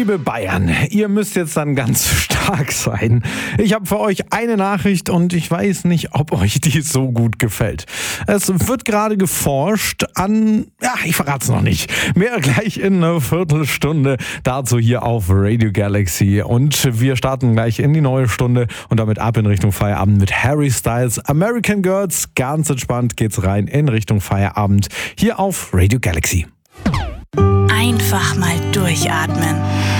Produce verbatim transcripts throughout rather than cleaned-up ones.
Liebe Bayern, ihr müsst jetzt dann ganz stark sein. Ich habe für euch eine Nachricht und ich weiß nicht, ob euch die so gut gefällt. Es wird gerade geforscht an, ja, ich verrate es noch nicht, mehr gleich in einer Viertelstunde, dazu hier auf Radio Galaxy. Und wir starten gleich in die neue Stunde und damit ab in Richtung Feierabend mit Harry Styles, American Girls. Ganz entspannt geht's rein in Richtung Feierabend hier auf Radio Galaxy. Einfach mal durchatmen.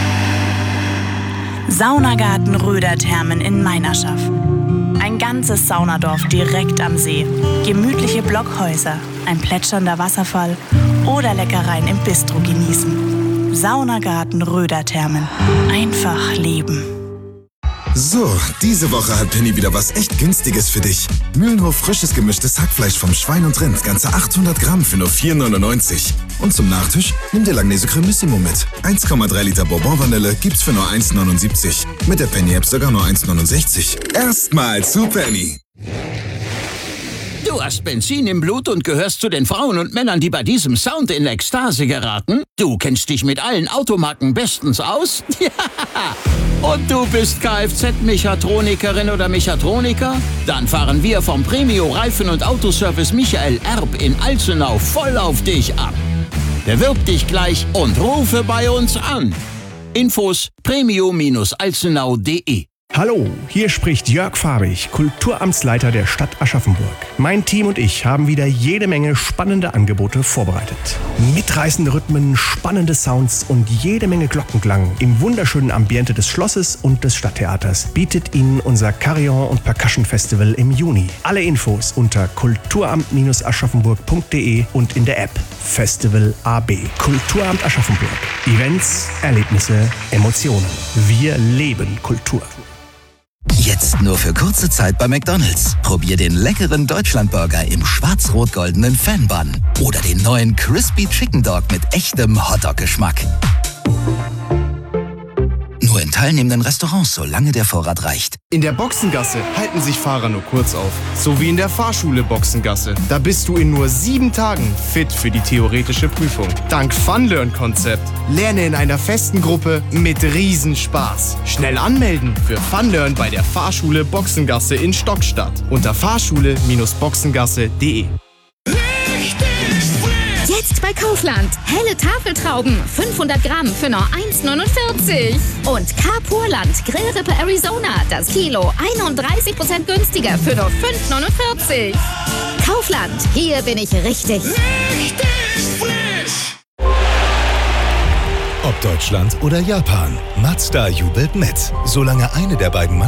Saunagarten Röderthermen in Meinerschaff. Ein ganzes Saunadorf direkt am See. Gemütliche Blockhäuser, ein plätschernder Wasserfall oder Leckereien im Bistro genießen. Saunagarten Röderthermen. Einfach leben. So, diese Woche hat Penny wieder was echt Günstiges für dich. Mühlenhof frisches gemischtes Hackfleisch vom Schwein und Rind, ganze achthundert Gramm für nur vier neunundneunzig. Und zum Nachtisch nimm dir Langnese Cremissimo mit. eins Komma drei Liter Bourbon-Vanille gibt's für nur eins neunundsiebzig. Mit der Penny-App sogar nur eins neunundsechzig. Erstmal zu Penny. Du hast Benzin im Blut und gehörst zu den Frauen und Männern, die bei diesem Sound in Ekstase geraten? Du kennst dich mit allen Automarken bestens aus? Ja! Und du bist Kfz-Mechatronikerin oder Mechatroniker? Dann fahren wir vom Premio Reifen- und Autoservice Michael Erb in Alzenau voll auf dich ab. Bewirb dich gleich und rufe bei uns an. Infos premio alzenau punkt de. Hallo, hier spricht Jörg Fabich, Kulturamtsleiter der Stadt Aschaffenburg. Mein Team und ich haben wieder jede Menge spannende Angebote vorbereitet. Mitreißende Rhythmen, spannende Sounds und jede Menge Glockenklang im wunderschönen Ambiente des Schlosses und des Stadttheaters bietet Ihnen unser Carillon und Percussion Festival im Juni. Alle Infos unter kulturamt aschaffenburg punkt de und in der App Festival A B. Kulturamt Aschaffenburg. Events, Erlebnisse, Emotionen. Wir leben Kultur. Jetzt nur für kurze Zeit bei McDonald's. Probier den leckeren Deutschlandburger im schwarz-rot-goldenen Fan-Bun oder den neuen Crispy Chicken Dog mit echtem Hotdog-Geschmack. Nur in teilnehmenden Restaurants, solange der Vorrat reicht. In der Boxengasse halten sich Fahrer nur kurz auf. So wie in der Fahrschule Boxengasse. Da bist du in nur sieben Tagen fit für die theoretische Prüfung. Dank Funlearn-Konzept. Lerne in einer festen Gruppe mit Riesenspaß. Schnell anmelden für Funlearn bei der Fahrschule Boxengasse in Stockstadt. Unter fahrschule boxengasse punkt de. Jetzt bei Kaufland. Helle Tafeltrauben, fünfhundert Gramm für nur eins neunundvierzig. Und Carpurland Grillrippe Arizona, das Kilo einunddreißig Prozent günstiger für nur fünf neunundvierzig. Kaufland, hier bin ich richtig. Richtig frisch. Ob Deutschland oder Japan, Mazda jubelt mit. Solange eine der beiden